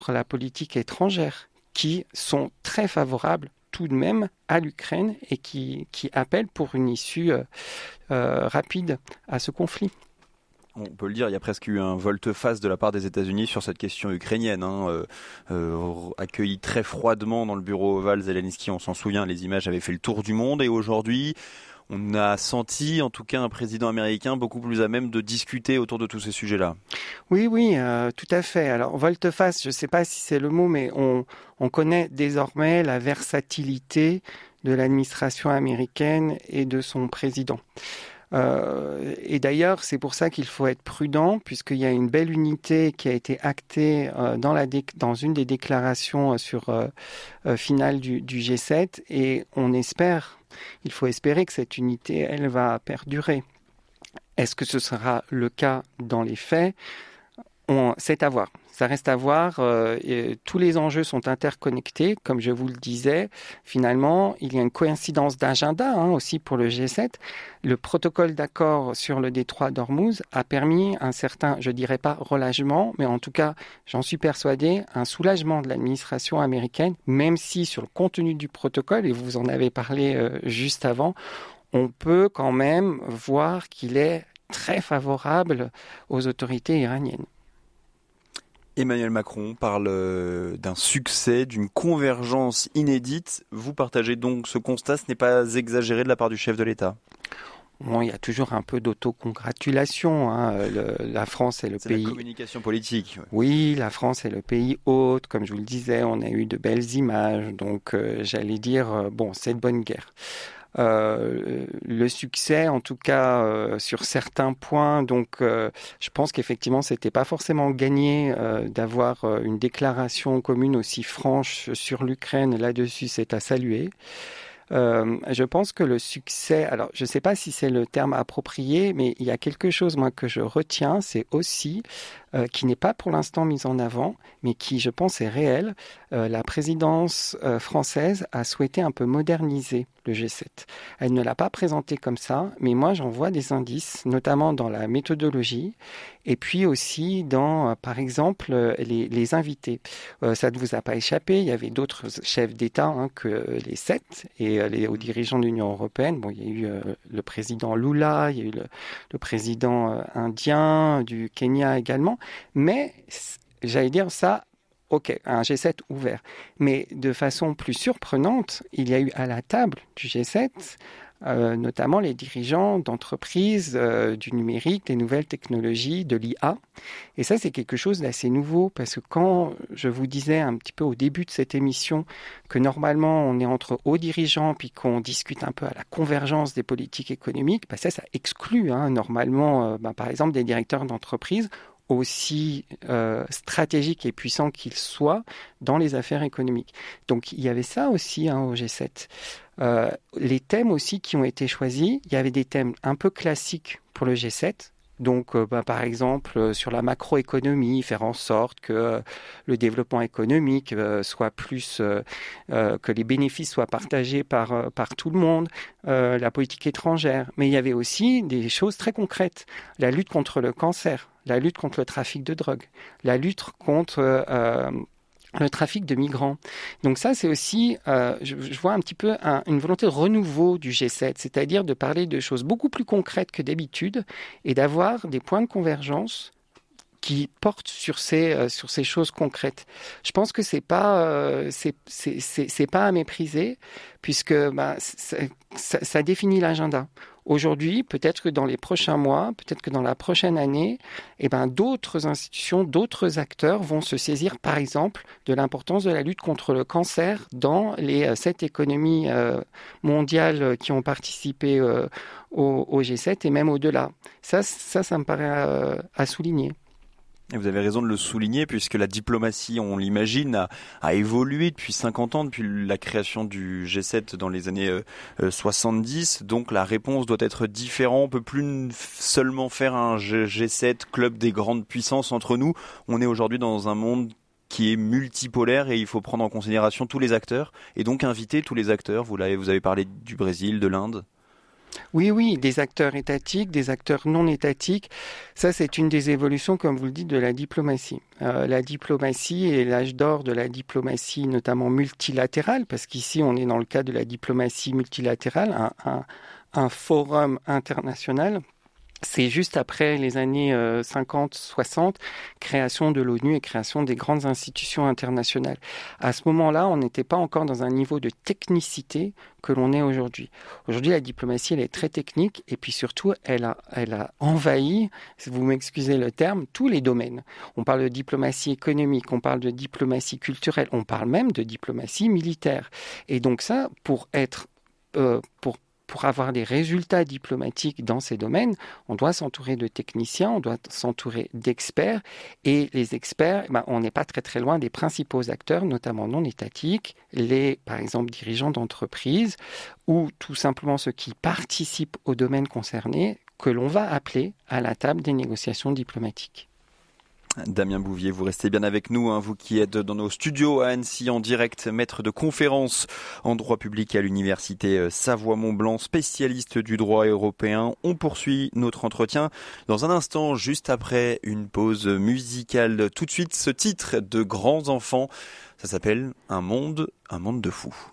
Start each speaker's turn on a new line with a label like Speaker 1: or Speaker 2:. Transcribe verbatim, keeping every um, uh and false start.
Speaker 1: la politique étrangère qui sont très favorables tout de même à l'Ukraine et qui, qui appellent pour une issue euh, euh, rapide à ce conflit.
Speaker 2: On peut le dire, il y a presque eu un volte-face de la part des États-Unis sur cette question ukrainienne. Hein, euh, euh, accueilli très froidement dans le bureau ovale, Zelensky, on s'en souvient, les images avaient fait le tour du monde. Et aujourd'hui, on a senti en tout cas un président américain beaucoup plus à même de discuter autour de tous ces sujets-là.
Speaker 1: Oui, oui, euh, tout à fait. Alors, volte-face, je ne sais pas si c'est le mot, mais on, on connaît désormais la versatilité de l'administration américaine et de son président. Euh, et d'ailleurs, c'est pour ça qu'il faut être prudent, puisqu'il y a une belle unité qui a été actée euh, dans, la dé- dans une des déclarations euh, sur euh, euh, finale du, du G sept, et on espère, il faut espérer que cette unité, elle va perdurer. Est-ce que ce sera le cas dans les faits ? On, c'est à voir. Ça reste à voir. Euh, et tous les enjeux sont interconnectés, comme je vous le disais. Finalement, il y a une coïncidence d'agenda hein, aussi pour le G sept. Le protocole d'accord sur le détroit d'Ormuz a permis un certain, je dirais pas relâchement, mais en tout cas, j'en suis persuadé, un soulagement de l'administration américaine, même si sur le contenu du protocole, et vous en avez parlé euh, juste avant, on peut quand même voir qu'il est très favorable aux autorités iraniennes.
Speaker 2: Emmanuel Macron parle d'un succès, d'une convergence inédite. Vous partagez donc ce constat, ce n'est pas exagéré de la part du chef de l'État ?
Speaker 1: Bon, il y a toujours un peu d'autocongratulation. Hein. Le, la France est le
Speaker 2: c'est
Speaker 1: pays...
Speaker 2: C'est la communication politique. Ouais.
Speaker 1: Oui, la France est le pays hôte. Comme je vous le disais, on a eu de belles images. Donc, euh, j'allais dire, euh, bon, c'est de bonne guerre. Euh, le succès, en tout cas euh, sur certains points. Donc, euh, je pense qu'effectivement, c'était pas forcément gagné euh, d'avoir euh, une déclaration commune aussi franche sur l'Ukraine. Là-dessus, c'est à saluer. Euh, je pense que le succès, alors je ne sais pas si c'est le terme approprié, mais il y a quelque chose moi que je retiens, c'est aussi euh, qui n'est pas pour l'instant mis en avant, mais qui je pense est réel. Euh, la présidence euh, française a souhaité un peu moderniser le G sept. Elle ne l'a pas présenté comme ça, mais moi j'en vois des indices, notamment dans la méthodologie, et puis aussi dans, euh, par exemple, euh, les, les invités. Euh, ça ne vous a pas échappé, il y avait d'autres chefs d'État hein, que les sept, et euh, les hauts dirigeants de l'Union européenne. Bon, il y a eu euh, le président Lula, il y a eu le, le président euh, indien, du Kenya également, mais j'allais dire ça, ok, un G sept ouvert. Mais de façon plus surprenante, il y a eu à la table du G sept, euh, notamment les dirigeants d'entreprises euh, du numérique, des nouvelles technologies, de l'I A. Et ça, c'est quelque chose d'assez nouveau, parce que quand je vous disais un petit peu au début de cette émission que normalement on est entre hauts dirigeants, puis qu'on discute un peu à la convergence des politiques économiques, bah ça, ça exclut hein, normalement, euh, bah, par exemple, des directeurs d'entreprises aussi euh, stratégiques et puissants qu'ils soient dans les affaires économiques. Donc il y avait ça aussi hein, au G sept. Euh, les thèmes aussi qui ont été choisis, il y avait des thèmes un peu classiques pour le G sept. Donc, euh, bah, par exemple, euh, sur la macroéconomie, faire en sorte que euh, le développement économique euh, soit plus, euh, euh, que les bénéfices soient partagés par, euh, par tout le monde, euh, la politique étrangère. Mais il y avait aussi des choses très concrètes. La lutte contre le cancer, la lutte contre le trafic de drogue, la lutte contre... Euh, le trafic de migrants. Donc ça, c'est aussi, euh, je, je vois un petit peu un, une volonté de renouveau du G sept, c'est-à-dire de parler de choses beaucoup plus concrètes que d'habitude et d'avoir des points de convergence qui portent sur ces, euh, sur ces choses concrètes. Je pense que c'est pas, euh, c'est, c'est, c'est, c'est pas à mépriser, puisque bah, ça, ça définit l'agenda. Aujourd'hui, peut-être que dans les prochains mois, peut-être que dans la prochaine année, eh ben, d'autres institutions, d'autres acteurs vont se saisir, par exemple, de l'importance de la lutte contre le cancer dans les euh, sept économies euh, mondiales qui ont participé euh, au, au G sept et même au-delà. Ça, ça, ça me paraît euh, à souligner.
Speaker 2: Et vous avez raison de le souligner, puisque la diplomatie, on l'imagine, a, a évolué depuis cinquante ans, depuis la création du G sept dans les années euh, soixante-dix. Donc la réponse doit être différente. On peut plus seulement faire un G sept, club des grandes puissances entre nous. On est aujourd'hui dans un monde qui est multipolaire et il faut prendre en considération tous les acteurs et donc inviter tous les acteurs. Vous l'avez, vous avez parlé du Brésil, de l'Inde.
Speaker 1: Oui, oui, des acteurs étatiques, des acteurs non étatiques. Ça, c'est une des évolutions, comme vous le dites, de la diplomatie. Euh, la diplomatie est l'âge d'or de la diplomatie, notamment multilatérale, parce qu'ici, on est dans le cas de la diplomatie multilatérale, un, un, un forum international. C'est juste après les années euh, cinquante soixante, création de l'ONU et création des grandes institutions internationales. À ce moment-là, on n'était pas encore dans un niveau de technicité que l'on est aujourd'hui. Aujourd'hui, la diplomatie, elle est très technique et puis surtout, elle a, elle a envahi, si vous m'excusez le terme, tous les domaines. On parle de diplomatie économique, on parle de diplomatie culturelle, on parle même de diplomatie militaire. Et donc ça, pour être, euh, pour Pour avoir des résultats diplomatiques dans ces domaines, on doit s'entourer de techniciens, on doit s'entourer d'experts. Et les experts, ben, on n'est pas très très loin des principaux acteurs, notamment non étatiques, les, par exemple, dirigeants d'entreprises ou tout simplement ceux qui participent au domaine concerné, que l'on va appeler à la table des négociations diplomatiques.
Speaker 2: Damien Bouvier, vous restez bien avec nous, hein, vous qui êtes dans nos studios à Annecy en direct, maître de conférences en droit public à l'université Savoie-Mont-Blanc, spécialiste du droit européen. On poursuit notre entretien dans un instant, juste après une pause musicale. Tout de suite, ce titre de Grands Enfants, ça s'appelle Un monde, un monde de fous.